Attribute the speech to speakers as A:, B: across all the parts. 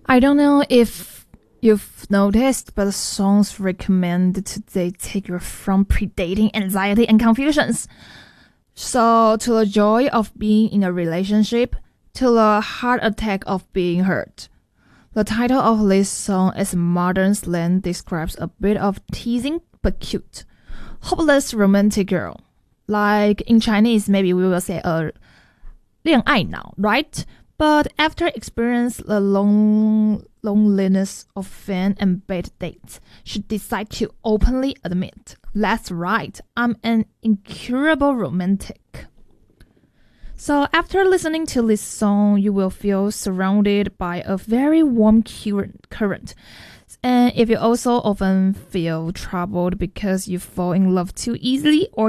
A: I don't know if you've noticed, but the songs recommended today take you from predating anxiety and confusions. So, to the joy of being in a relationship, to the heart attack of being hurt. The title of this song is modern slang describes a bit of teasing but cute, hopeless romantic girl. Like in Chinese, maybe we will say a 恋爱脑, right? But after experiencing the loneliness of fan and bad dates, she decided to openly admit, that's right, I'm an incurable romantic. So after listening to this song, you will feel surrounded by a very warm current. And if you also often feel troubled because you fall in love too easily or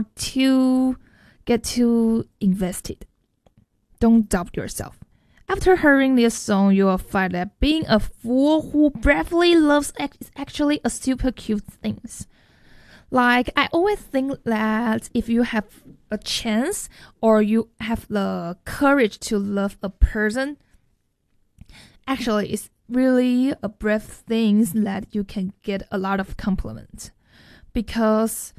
A: get too invested, don't doubt yourself. After hearing this song, you will find that being a fool who bravely loves is actually a super cute thing. Like, I always think that if you have a chance or you have the courage to love a person, actually it's really a brave thing that you can get a lot of compliments. Because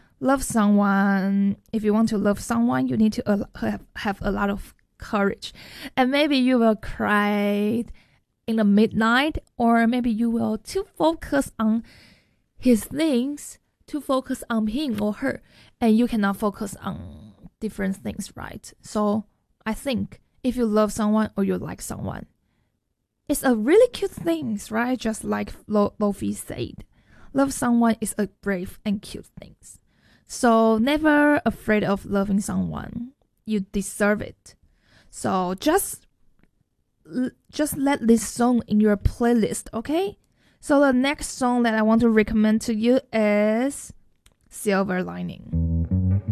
A: if you want to love someone, you need to have a lot of courage. And maybe you will cry in the midnight, or maybe you will too focus on his things, to focus on him or her, and you cannot focus on different things, right? So I think if you love someone or you like someone, it's a really cute thing, right? Just like Lofi said, love someone is a brave and cute thing. So never afraid of loving someone. You deserve it. So just let this song in your playlist, okay? So the next song that I want to recommend to you is Silver Lining.